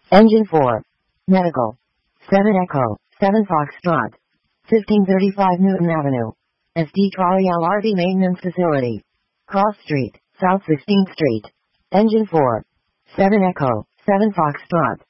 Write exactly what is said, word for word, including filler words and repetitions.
Engine four. Medical. seven Echo, seven Foxtrot. fifteen thirty-five Newton Avenue. S D Trolley L R D Maintenance Facility. Cross Street, South sixteenth Street. Engine four. seven Echo, seven Foxtrot.